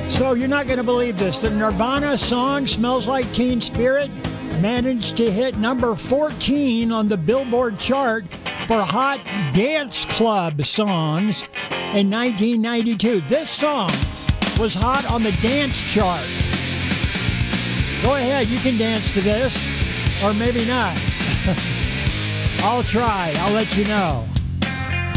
So you're not going to believe this. The Nirvana song Smells Like Teen Spirit managed to hit number 14 on the Billboard chart for Hot Dance Club Songs in 1992. This song was hot on the dance chart. Go ahead, you can dance to this, or maybe not. I'll try. I'll let you know.